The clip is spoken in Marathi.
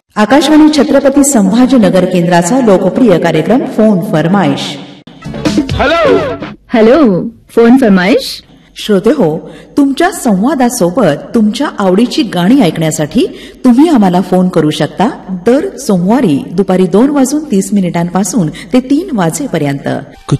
आकाशवाणी छत्रपती संभाजीनगर केंद्राचा लोकप्रिय कार्यक्रम फोन फरमाईश. Hello hello, phone फरमाईश. श्रोते हो, तुमच्या संवादासोबत तुमच्या आवडीची गाणी ऐकण्यासाठी तुम्ही आम्हाला फोन करू शकता दर सोमवारी दुपारी 2:30 वाजून ते 3 वाजेपर्यंत.